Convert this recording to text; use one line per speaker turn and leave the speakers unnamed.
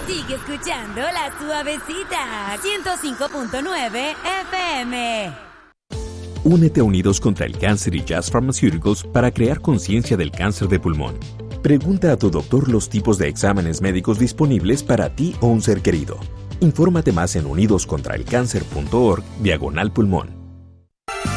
Sigue escuchando La Suavecita, 105.9 FM.
Únete a Unidos contra el Cáncer y Jazz Pharmaceuticals para crear conciencia del cáncer de pulmón. Pregunta a tu doctor los tipos de exámenes médicos disponibles para ti o un ser querido. Infórmate más en unidoscontraelcáncer.org/pulmón.